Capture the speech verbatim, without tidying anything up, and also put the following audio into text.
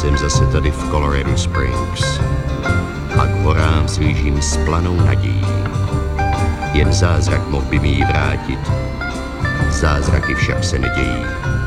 Jsem zase tady v Colorado Springs a k horám slížím s planou nadějí. Jen zázrak mohl by mi ji vrátit. Zázraky však se nedějí.